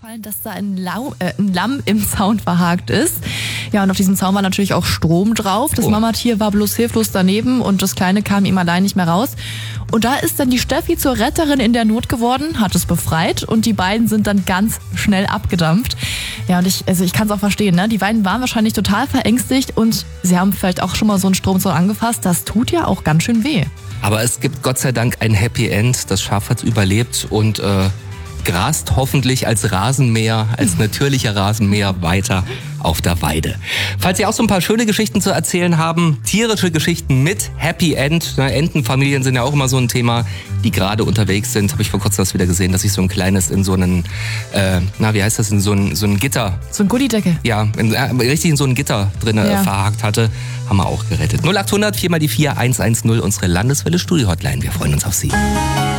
aufgefallen, dass da ein Lamm im Zaun verhakt ist. Ja, und auf diesem Zaun war natürlich auch Strom drauf. Das Mamatier war bloß hilflos daneben und das Kleine kam ihm allein nicht mehr raus. Und da ist dann die Steffi zur Retterin in der Not geworden, hat es befreit und die beiden sind dann ganz schnell abgedampft. Ja, und ich kann es auch verstehen, ne? Die beiden waren wahrscheinlich total verängstigt und sie haben vielleicht auch schon mal so einen Stromzaun angefasst. Das tut ja auch ganz schön weh. Aber es gibt Gott sei Dank ein Happy End. Das Schaf hat überlebt und grast hoffentlich als Rasenmäher, als natürlicher Rasenmäher weiter auf der Weide. Falls Sie auch so ein paar schöne Geschichten zu erzählen haben, tierische Geschichten mit Happy End, Entenfamilien sind ja auch immer so ein Thema, die gerade unterwegs sind. Habe ich vor kurzem das wieder gesehen, dass sich so ein kleines in so einen, wie heißt das, in so ein Gitter. So ein Gullideckel. Ja, richtig in so ein Gitter drin verhakt hatte, haben wir auch gerettet. 0800 4 mal die 4 110, unsere Landeswelle Studio Hotline. Wir freuen uns auf Sie.